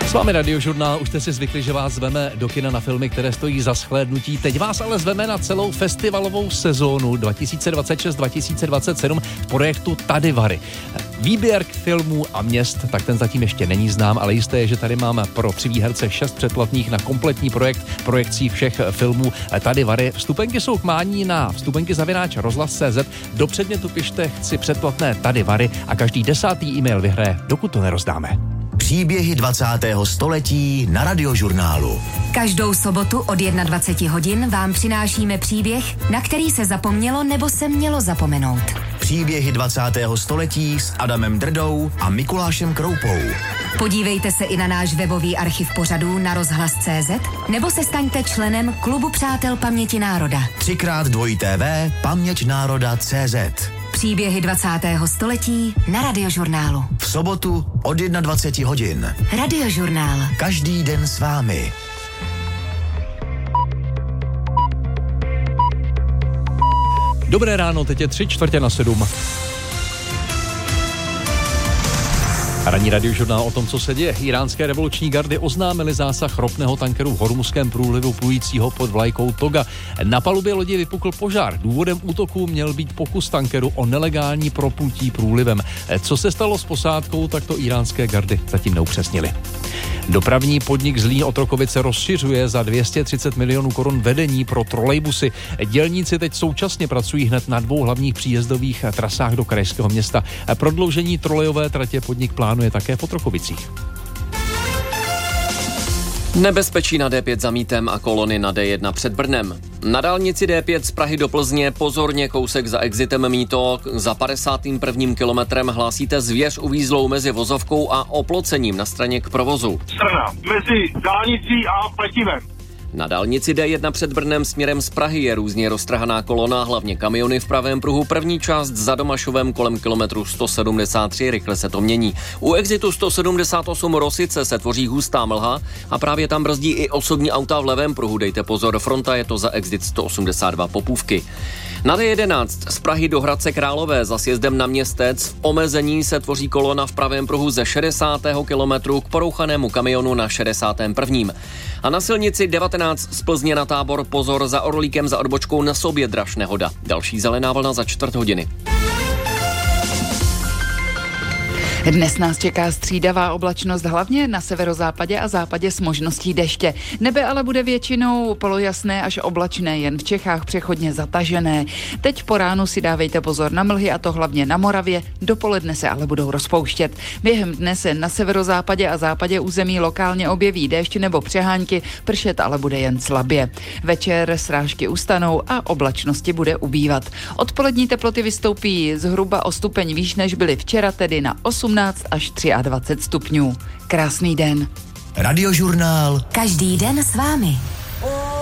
S vámi Radiožurnál, už jste si zvykli, že vás zveme do kina na filmy, které stojí za shlédnutí. Teď vás ale zveme na celou festivalovou sezónu 2026-2027 v projektu Tady Vary. Výběr filmů a měst, tak ten zatím ještě není znám, ale jisté je, že tady máme pro 3 výherce 6 předplatných na kompletní projekcí všech filmů Tady Vary. Vstupenky jsou k mání na vstupenky@rozhlas.cz. Do předmětu pište chci předplatné Tady Vary a každý 10. e-mail vyhraje, dokud to nerozdáme. Příběhy 20. století na Radiožurnálu. Každou sobotu od 21 hodin vám přinášíme příběh, na který se zapomnělo nebo se mělo zapomenout. Příběhy 20. století s Adamem Drdou a Mikulášem Kroupou. Podívejte se i na náš webový archiv pořadů na rozhlas.cz nebo se staňte členem Klubu přátel paměti národa. 3x2 paměťnároda.cz. Příběhy 20. století na Radiožurnálu. V sobotu od 21 hodin. Radiožurnál. Každý den s vámi. Dobré ráno, teď je 6:45. Ranní Radiožurnál o tom, co se děje. Iránské revoluční gardy oznámily zásah ropného tankeru v Hormuzském průlivu plujícího pod vlajkou Toga. Na palubě lodi vypukl požár. Důvodem útoku měl být pokus tankeru o nelegální proplutí průlivem. Co se stalo s posádkou, tak to iránské gardy zatím neupřesnili. Dopravní podnik Zlín Otrokovice rozšiřuje za 230 milionů korun vedení pro trolejbusy. Dělníci teď současně pracují hned na 2 hlavních příjezdových trasách do krajského města. Prodloužení trolejové tratě podnik plánuje také v Otrokovicích. Nebezpečí na D5 za Mítem a kolony na D1 před Brnem. Na dálnici D5 z Prahy do Plzně pozorně kousek za exitem Mýto. Za 51. kilometrem hlásíte zvěř uvízlou mezi vozovkou a oplocením na straně k provozu. Strana mezi dálnicí a pletivem. Na dálnici D1 před Brnem směrem z Prahy je různě roztrhaná kolona, hlavně kamiony v pravém pruhu. První část za Domašovem kolem kilometru 173, rychle se to mění. U exitu 178 Rosice se tvoří hustá mlha a právě tam brzdí i osobní auta v levém pruhu. Dejte pozor, fronta je to za exit 182 Popůvky. Na D11 z Prahy do Hradce Králové za sjezdem na Městec v omezení se tvoří kolona v pravém pruhu ze 60. kilometru k porouchanému kamionu na 61. A na silnici 19 z Plzně na Tábor pozor, za Orlíkem za odbočkou na sobě draž nehoda. Další zelená vlna za 4 hodiny. Dnes nás čeká střídavá oblačnost hlavně na severozápadě a západě s možností deště. Nebe ale bude většinou polojasné až oblačné, jen v Čechách přechodně zatažené. Teď po ránu si dávejte pozor na mlhy, a to hlavně na Moravě, dopoledne se ale budou rozpouštět. Během dne se na severozápadě a západě území lokálně objeví déšť nebo přehánky, pršet ale bude jen slabě. Večer srážky ustanou a oblačnosti bude ubývat. Odpolední teploty vystoupí zhruba o stupeň výš, než byly včera, tedy na 18 až 23 stupňů. Krásný den. Radiožurnál. Každý den s vámi.